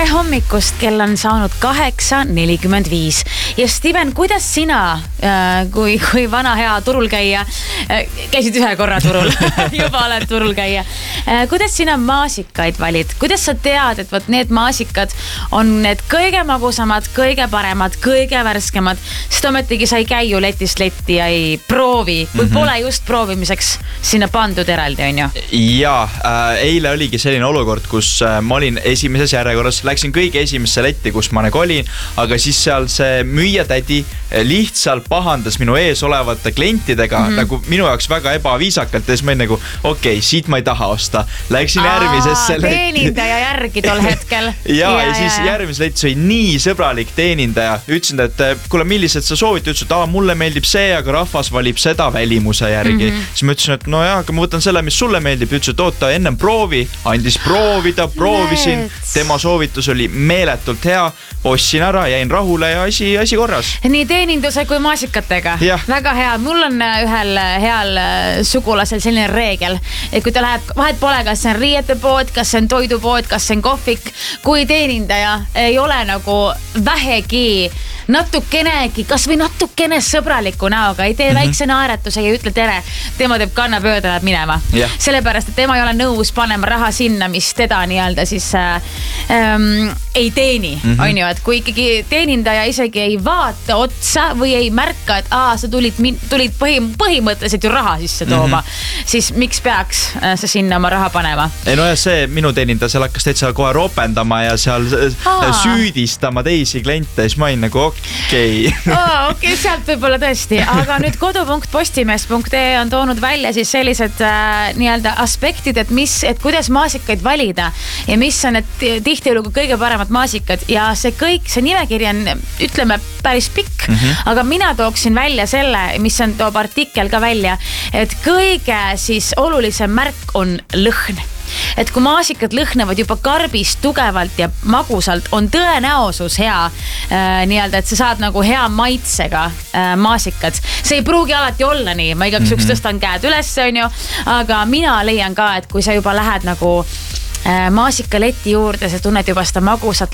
Tere hommikust, kell on saanud 8:45 ja Steven, kuidas sina, kui vana hea turul käia, käisid ühe korra turul, juba oled turul käia, kuidas sina maasikaid valid, kuidas sa tead, et võt need maasikad on need kõige magusamad, kõige paremad, kõige värskemad, sest ometigi sa ei käi ju letist letti ja ei proovi, kui pole just proovimiseks sinna pandud eraldi, on ju? Jaa, eile oligi selline olukord, kus ma olin esimeses järjekorras, läksin kõige esimesse letti, kus ma nagu olin, aga siis seal see müüjatädi lihtsalt pahandas minu ees olevate klientidega nagu minu jaoks väga ebaviisakalt ja siis ma olin nagu, okei, siit ma ei taha osta. Läksin järgmisesse letti. Teenindaja järgi tol hetkel. ja siis järgmises letis oli nii sõbralik teenindaja. Ütlesin, et kuule, millised sa soovid? Ütlesin, et mulle meeldib see, aga rahvas valib seda välimuse järgi. Siis ma ütlesin, et no jah, aga ma võtan selle, mis sulle meeldib. Ütlesin, et oota, ennem proovi. Andis proovida, proovisin. Tema soovitus oli meeletult hea. Ostsin ära, jäin rahule ja asi korras. Nii teeninduse kui maasikatega. Väga hea. Mul on ühel heal sugulasel selline reegel, et kui ta läheb, vahet pole, kas see on riietepood, kas see on toidupood, kas see on kohvik, kui teenindaja ei ole nagu vähegi natukenegi, kas või natukene sõbraliku näoga, ei tee väikse naeratuse ja ütle tere, tema teeb kannapööda, läheb minema. Sellepärast, et tema ei ole nõus panema raha sinna, mis teda nii-öelda siis ei teeni, on ju, et kui ikkagi teenindaja isegi ei vaata otsa või ei märka, et sa tulid põhimõtteliselt ju raha sisse tooma, siis miks peaks sa sinna oma raha panema? Ei no ja see minu teenindaja seal hakkas täitsa kohe ropendama ja seal süüdistama teisi kliente, siis ma olin nagu okei, sealt võib-olla tõesti, aga nüüd kodu.postimees.ee on toonud välja siis sellised nii-öelda aspektid, et kuidas maasikaid valida ja mis on need tihtilugu kõige paremad maasikad ja see nimekiri on, ütleme, päris pikk, aga mina tooksin välja selle, mis on toob artikkel ka välja, et kõige siis olulisem märk on lõhn. Et kui maasikad lõhnavad juba karbist tugevalt ja magusalt, on tõenäosus hea nii-öelda, et sa saad nagu hea maitsega maasikad. See ei pruugi alati olla nii, ma igaks juks tõstan käed üles, on ju, aga mina leian ka, et kui sa juba lähed nagu maasikaletti juurde, sa tunned juba seda magusat